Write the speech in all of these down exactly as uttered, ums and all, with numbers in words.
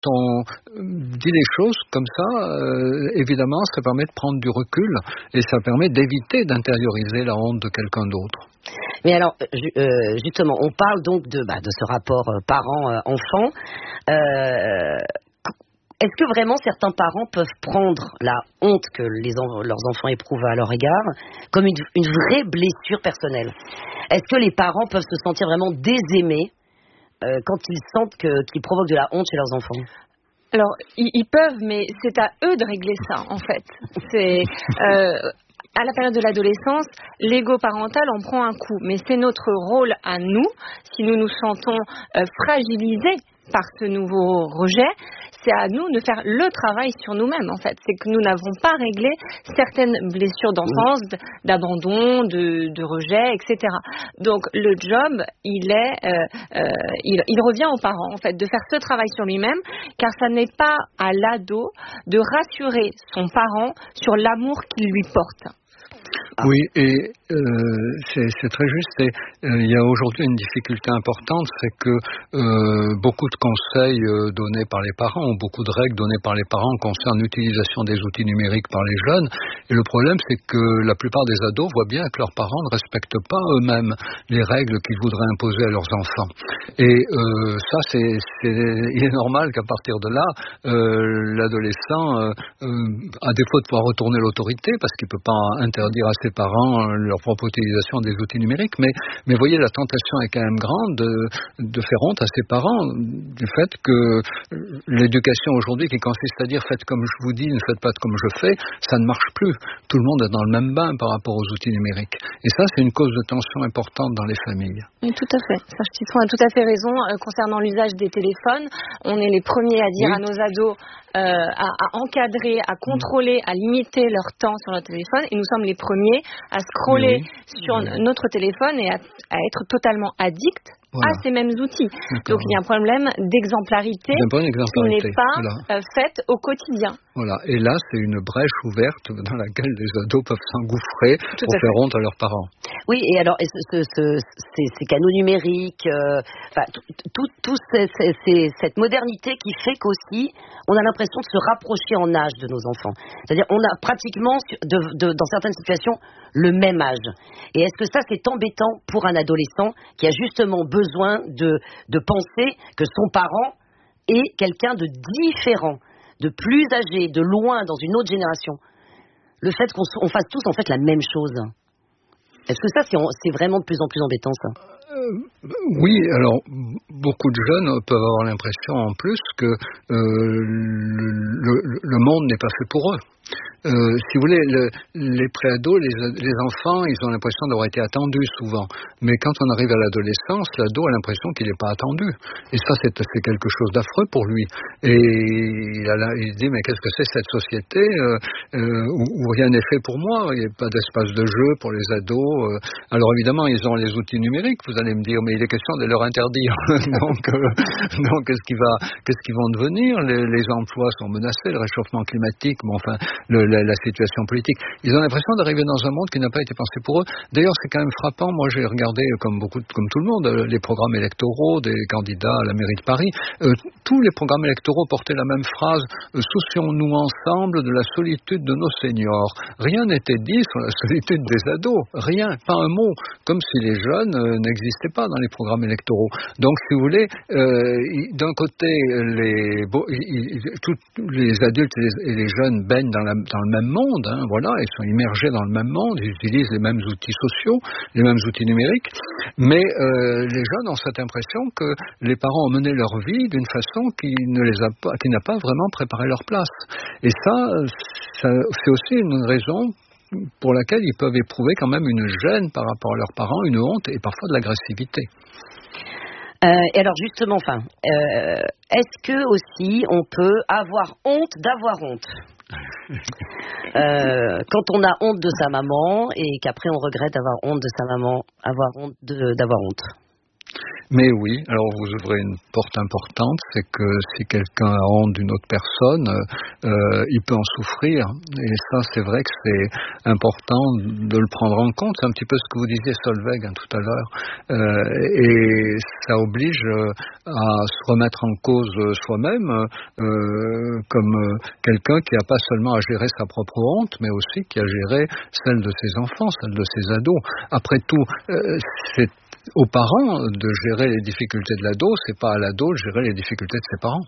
on dit les choses comme ça, euh, évidemment, ça permet de prendre du recul et ça permet d'éviter d'intérioriser la honte de quelqu'un d'autre. Mais alors, euh, justement, on parle donc de, bah, de ce rapport euh, parent-enfant. Euh, est-ce que vraiment certains parents peuvent prendre la honte que les en- leurs enfants éprouvent à leur égard comme une, une vraie blessure personnelle? Est-ce que les parents peuvent se sentir vraiment désaimés euh, quand ils sentent que, qu'ils provoquent de la honte chez leurs enfants? Alors, ils, ils peuvent, mais c'est à eux de régler ça, en fait. C'est... Euh, À la période de l'adolescence, l'ego parental en prend un coup, mais c'est notre rôle à nous, si nous nous sentons euh, fragilisés par ce nouveau rejet, c'est à nous de faire le travail sur nous-mêmes, en fait. C'est que nous n'avons pas réglé certaines blessures d'enfance, d'abandon, de, de rejet, et cetera. Donc, le job, il est, euh, euh, il, il revient aux parents, en fait, de faire ce travail sur lui-même, car ça n'est pas à l'ado de rassurer son parent sur l'amour qu'il lui porte. Ah. Oui, et euh, c'est, c'est très juste. Et, euh, il y a aujourd'hui une difficulté importante, c'est que euh, beaucoup de conseils euh, donnés par les parents, ou beaucoup de règles données par les parents concernent l'utilisation des outils numériques par les jeunes. Et le problème, c'est que la plupart des ados voient bien que leurs parents ne respectent pas eux-mêmes les règles qu'ils voudraient imposer à leurs enfants. Et euh, ça, c'est, c'est, il est normal qu'à partir de là, euh, l'adolescent, euh, euh, à défaut de pouvoir retourner l'autorité, parce qu'il ne peut pas interdire à ses parents euh, leur propre utilisation des outils numériques, mais, mais voyez, la tentation est quand même grande de, de faire honte à ses parents du fait que l'éducation aujourd'hui qui consiste à dire faites comme je vous dis, ne faites pas comme je fais, ça ne marche plus. Tout le monde est dans le même bain par rapport aux outils numériques. Et ça, c'est une cause de tension importante dans les familles. Oui, tout à fait. Serge Tisseron a tout à fait raison. Euh, concernant l'usage des téléphones, on est les premiers à dire oui. à nos ados euh, à, à encadrer, à contrôler, à limiter leur temps sur leur téléphone. Et nous sommes les premiers à scroller oui. sur oui. notre téléphone et à, à être totalement addicts voilà. à ces mêmes outils. D'accord. Donc il y a un problème d'exemplarité, d'exemplarité. qui n'est pas voilà. euh, faite au quotidien. Voilà. Et là, c'est une brèche ouverte dans laquelle les ados peuvent s'engouffrer Tout pour faire honte à leurs parents. Oui, et alors, et ce, ce, ce, ces, ces canaux numériques, euh, enfin, tout, tout ces, ces, ces, cette modernité qui fait qu'aussi, on a l'impression de se rapprocher en âge de nos enfants. C'est-à-dire, on a pratiquement, de, de, dans certaines situations, le même âge. Et est-ce que ça, c'est embêtant pour un adolescent qui a justement besoin de, de penser que son parent est quelqu'un de différent, de plus âgé, de loin, dans une autre génération? Le fait qu'on on fasse tous, en fait, la même chose. Est-ce que ça, c'est, c'est vraiment de plus en plus embêtant, ça? Euh, oui, alors, beaucoup de jeunes peuvent avoir l'impression, en plus, que euh, le, le, le monde n'est pas fait pour eux. Euh, si vous voulez, le, les préados, les, les enfants, ils ont l'impression d'avoir été attendus souvent. Mais quand on arrive à l'adolescence, l'ado a l'impression qu'il n'est pas attendu. Et ça, c'est, c'est quelque chose d'affreux pour lui. Et il, a, il dit, mais qu'est-ce que c'est cette société euh, euh, où, où rien n'est fait pour moi? Il n'y a pas d'espace de jeu pour les ados. Euh. Alors évidemment, ils ont les outils numériques. Vous allez me dire, mais il est question de leur interdire. donc, euh, donc, qu'est-ce qui va, qu'est-ce qu'ils vont devenir? les, les emplois sont menacés, le réchauffement climatique, mais enfin... Le, la, la situation politique. Ils ont l'impression d'arriver dans un monde qui n'a pas été pensé pour eux. D'ailleurs, c'est quand même frappant. Moi, j'ai regardé, comme beaucoup, comme tout le monde, les programmes électoraux des candidats à la mairie de Paris. Euh, tous les programmes électoraux portaient la même phrase euh, « Soucions-nous ensemble de la solitude de nos seniors ». Rien n'était dit sur la solitude des ados. Rien, pas un mot. Comme si les jeunes euh, n'existaient pas dans les programmes électoraux. Donc, si vous voulez, euh, d'un côté, les, bon, ils, tous les adultes et les, et les jeunes baignent dans la dans le même monde, hein, voilà, ils sont immergés dans le même monde, ils utilisent les mêmes outils sociaux, les mêmes outils numériques, mais euh, les jeunes ont cette impression que les parents ont mené leur vie d'une façon qui ne les a pas, qui n'a pas vraiment préparé leur place. Et ça, ça c'est aussi une raison pour laquelle ils peuvent éprouver quand même une gêne par rapport à leurs parents, une honte et parfois de l'agressivité. Euh, et alors justement, enfin, euh, est-ce que aussi on peut avoir honte d'avoir honte? euh, quand on a honte de sa maman et qu'après on regrette d'avoir honte de sa maman, avoir honte de, d'avoir honte. Mais oui, alors vous ouvrez une porte importante, c'est que si quelqu'un a honte d'une autre personne, euh, il peut en souffrir. Et ça, c'est vrai que c'est important de le prendre en compte. C'est un petit peu ce que vous disiez, Solveig, hein, tout à l'heure. Euh, et ça oblige euh, à se remettre en cause soi-même, euh, comme euh, quelqu'un qui n'a pas seulement à gérer sa propre honte, mais aussi qui a géré celle de ses enfants, celle de ses ados. Après tout, euh, c'est aux parents de gérer les difficultés de l'ado, c'est pas à l'ado de gérer les difficultés de ses parents.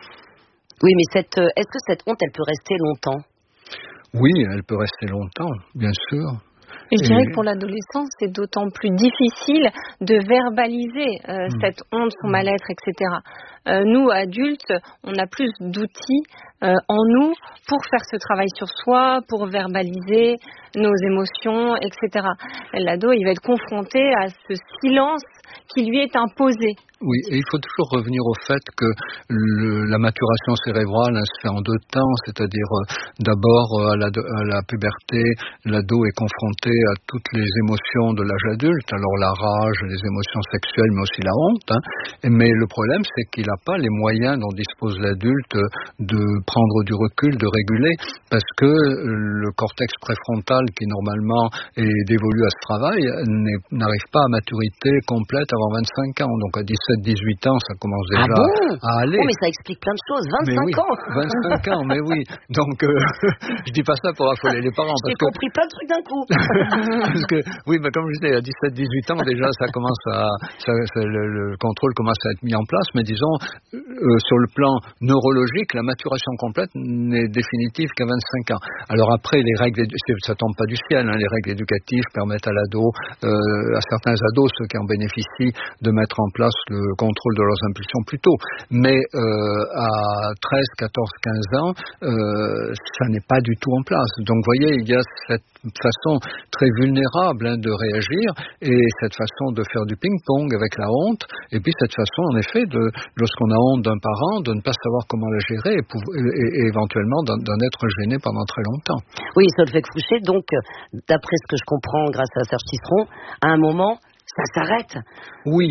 Oui, mais cette, est-ce que cette honte, elle peut rester longtemps ? Oui, elle peut rester longtemps, bien sûr. Et je dirais que pour l'adolescence, c'est d'autant plus difficile de verbaliser euh, mmh. cette honte, son mal-être, et cetera. Euh, nous, adultes, on a plus d'outils euh, en nous pour faire ce travail sur soi, pour verbaliser nos émotions, et cetera. L'ado, il va être confronté à ce silence qui lui est imposé. Oui, et il faut toujours revenir au fait que le, la maturation cérébrale hein, se fait en deux temps, c'est-à-dire euh, d'abord euh, à, la, à la puberté, l'ado est confronté à toutes les émotions de l'âge adulte, alors la rage, les émotions sexuelles, mais aussi la honte. Hein. Mais le problème, c'est qu'il n'a pas les moyens dont dispose l'adulte de prendre du recul, de réguler, parce que le cortex préfrontal, qui normalement est dévolu à ce travail, n'arrive pas à maturité complète avant vingt-cinq ans, donc à dix-sept dix-huit ans, ça commence déjà ah bon à aller. Oh, mais ça explique plein de choses. vingt-cinq oui, ans vingt-cinq ans, mais oui. Donc, euh, je dis pas ça pour affoler les parents. J'ai parce compris que... plein de trucs d'un coup. parce que, oui, mais comme je disais, à dix-sept dix-huit ans, déjà, ça commence à, ça, ça, le, le contrôle commence à être mis en place. Mais disons, euh, sur le plan neurologique, la maturation complète n'est définitive qu'à vingt-cinq ans. Alors après, les règles, ça tombe pas du ciel, hein, les règles éducatives permettent à l'ado, euh, à certains ados, ceux qui en bénéficient, de mettre en place le contrôle de leurs impulsions plus tôt. Mais euh, à treize, quatorze, quinze ans, euh, ça n'est pas du tout en place. Donc vous voyez, il y a cette façon très vulnérable hein, de réagir et cette façon de faire du ping-pong avec la honte et puis cette façon en effet de, lorsqu'on a honte d'un parent, de ne pas savoir comment la gérer et, pour, et, et éventuellement d'en, d'en être gêné pendant très longtemps. Oui, Solveig Fouché, donc d'après ce que je comprends grâce à Serge Tisseron, à un moment ça s'arrête. Oui.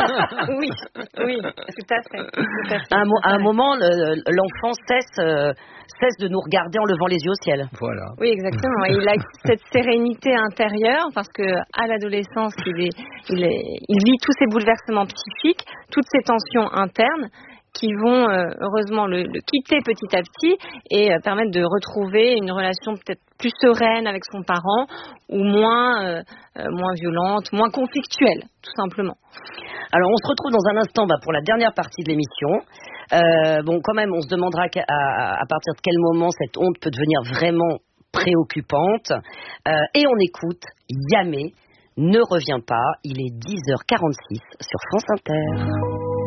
oui, oui, tout à fait. Tout à fait. À, un, à un moment, le, l'enfant cesse, euh, cesse de nous regarder en levant les yeux au ciel. Voilà. Oui, exactement. Et il a cette sérénité intérieure parce que à l'adolescence, il, est, il, est, il vit tous ces bouleversements psychiques, toutes ces tensions internes qui vont euh, heureusement le, le quitter petit à petit et euh, permettre de retrouver une relation peut-être plus sereine avec son parent ou moins, euh, euh, moins violente, moins conflictuelle, tout simplement. Alors on se retrouve dans un instant bah, pour la dernière partie de l'émission. Euh, bon, quand même, on se demandera à, à, à partir de quel moment cette honte peut devenir vraiment préoccupante. Euh, et on écoute Yamé, ne reviens pas, il est dix heures quarante-six sur France Inter.